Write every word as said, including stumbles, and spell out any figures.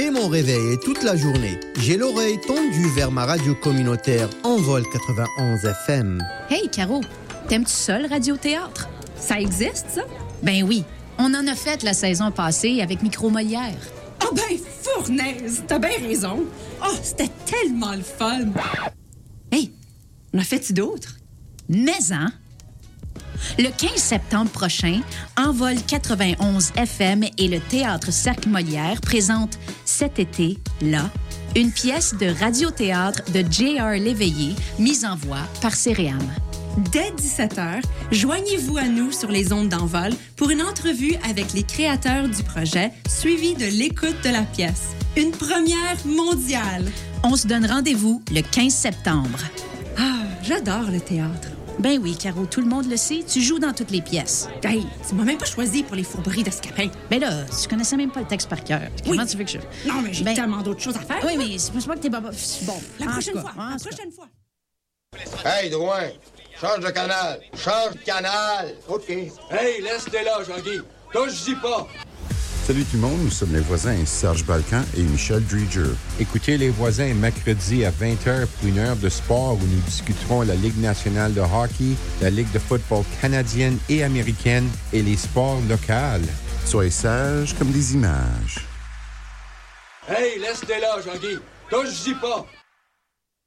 Dès mon réveil et toute la journée, j'ai l'oreille tendue vers ma radio communautaire Envol quatre-vingt-onze F M. Hey, Caro, t'aimes-tu ça, le radiothéâtre? Ça existe, ça? Ben oui, on en a fait la saison passée avec Micro Molière. Ah ben, fournaise, t'as bien raison. Oh, c'était tellement le fun. Hey, on a fait-tu d'autres? Mais hein? Le quinze septembre prochain, Envol quatre-vingt-onze F M et le Théâtre Cercle Molière présentent cet été, là, une pièce de radiothéâtre de J R Léveillé, mise en voix par Céréam. Dès dix-sept heures, joignez-vous à nous sur les ondes d'Envol pour une entrevue avec les créateurs du projet, suivie de l'écoute de la pièce. Une première mondiale. On se donne rendez-vous le quinze septembre. Ah, j'adore le théâtre. Ben oui, Caro, tout le monde le sait, tu joues dans toutes les pièces. Hey, tu m'as même pas choisi pour les fourberies de Scapin. Ben là, tu connaissais même pas le texte par cœur. Comment Oui. tu veux que je... Non, mais j'ai Ben- tellement d'autres choses à faire. Oui, mais c'est pas que t'es pas... Bon, La en prochaine tout cas, fois, en la tout cas. prochaine fois. Hey, Drouin, change de canal. Change de canal. OK. Hey, laisse-les là, Jean-Guy. Touche-y pas. Salut tout le monde, nous sommes les voisins Serge Balkan et Michel Dreger. Écoutez Les Voisins mercredi à vingt heures pour une heure de sport où nous discuterons la Ligue nationale de hockey, la Ligue de football canadienne et américaine et les sports locaux. Soyez sages comme des images. Hey, laisse-les là, Jean-Guy. Touche-y pas.